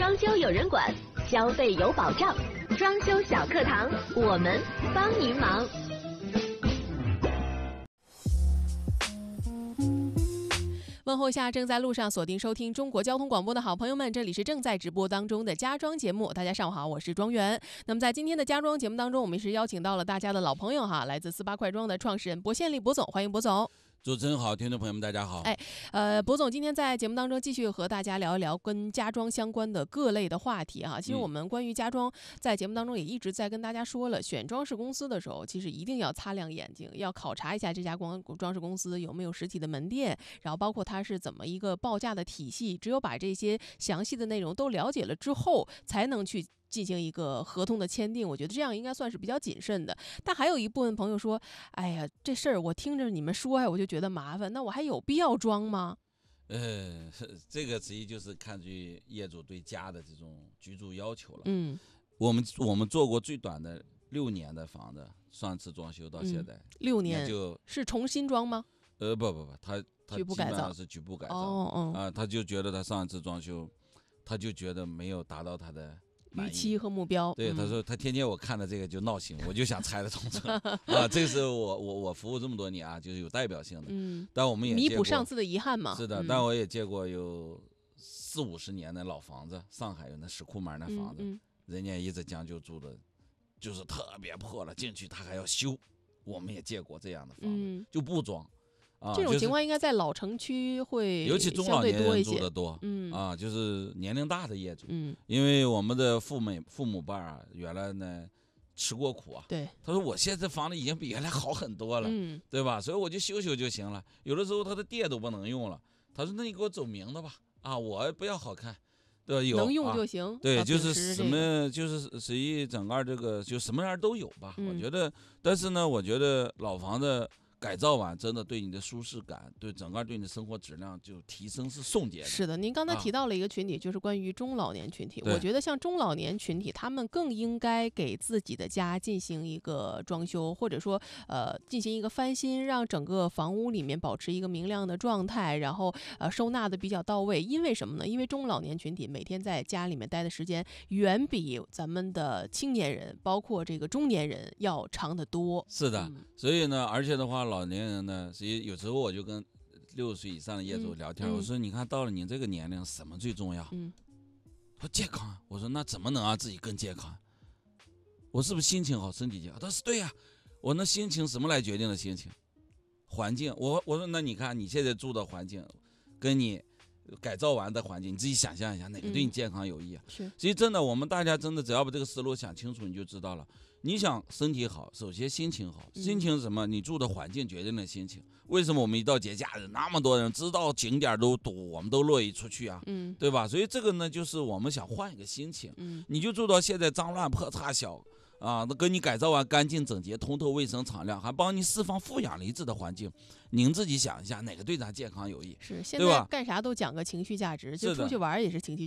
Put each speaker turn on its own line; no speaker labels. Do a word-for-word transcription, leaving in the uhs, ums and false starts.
装修有人管，消费有保障。装修小课堂，我们帮您忙。
问候下正在路上锁定收听中国交通广播的好朋友们，这里是正在直播当中的家装节目。大家上午好，我是庄园。那么在今天的家装节目当中，我们是邀请到了大家的老朋友哈，来自四八快装的创始人薄宪利薄总，欢迎薄总。
主持人好，听众朋友们大家好。
哎，呃，薄总今天在节目当中继续和大家聊一聊跟家装相关的各类的话题哈。其实我们关于家装在节目当中也一直在跟大家说了，选装饰公司的时候，其实一定要擦亮眼睛，要考察一下这家光装饰公司有没有实体的门店，然后包括它是怎么一个报价的体系。只有把这些详细的内容都了解了之后，才能去进行一个合同的签订，我觉得这样应该算是比较谨慎的。但还有一部分朋友说，哎呀，这事儿我听着你们说呀，我就觉得麻烦，那我还有必要装吗？
呃，这个实际就是看据业主对家的这种居住要求了。
嗯，
我们我们做过最短的六年的房子，上次装修到现在、嗯、
六年，
就是
重新装吗？
呃，不不不，他他基本上是局部改造。
哦哦
啊，他就觉得他上一次装修，他就觉得没有达到他的
预期和目标。
对，他说他天天我看了这个就闹心，我就想拆了重车啊。这是我我我服务这么多年啊，就是有代表性的。
嗯，
但我们也
弥补上次的遗憾嘛。
是的、
嗯，
但我也见过有四五十年的老房子，上海有那石库门那房子、嗯嗯，人家一直将就住的，就是特别破了，进去他还要修。我们也见过这样的房子，嗯、就不装。啊，
这种情况应该在老城区会
尤其中老年人住的多，
嗯
啊，就是年龄大的业主，
嗯，
因为我们的父母父母辈啊，原来呢吃过苦啊，
对，
他说我现在房子已经比原来好很多了，
嗯，
对吧？所以我就修修就行了，有的时候他的电都不能用了，他说那你给我走明的吧，啊，我不要好看，对吧？有
能用就行，
啊、对，就是什么、
这个，
就是实际整个这个就什么样都有吧、
嗯，
我觉得，但是呢，我觉得老房子改造完真的对你的舒适感，对整个对你的生活质量就提升是送节的。
是的，您刚才提到了一个群体、啊、就是关于中老年群体，我觉得像中老年群体他们更应该给自己的家进行一个装修，或者说呃进行一个翻新，让整个房屋里面保持一个明亮的状态，然后呃收纳的比较到位。因为什么呢？因为中老年群体每天在家里面待的时间远比咱们的青年人包括这个中年人要长得多。
是的、
嗯、
所以呢，而且的话老年人呢，实际有时候我就跟六十岁以上的业主聊天、嗯、我说你看到了你这个年龄什么最重要？
嗯，
说健康。我说那怎么能让自己更健康？我是不是心情好身体健康？他说对呀、啊。我那心情什么来决定的心情？环境。我我说那你看你现在住的环境跟你改造完的环境，你自己想象一下哪个对你健康有益啊？
嗯、是。
其实真的我们大家真的只要把这个思路想清楚，你就知道了。你想身体好，首先心情好，心情是什么？你住的环境决定了心情。为什么我们一到节假日那么多人知道景点都堵，我们都乐意出去啊？
嗯，
对吧？所以这个呢，就是我们想换一个心情。
嗯，
你就住到现在脏乱破差小啊，那跟你改造完干净整洁、通透、卫生、敞亮，还帮你释放负氧离子的环境，您自己想一下，哪个对咱健康有益？
是，现在干啥都讲个情绪价值，就出去玩也是情绪。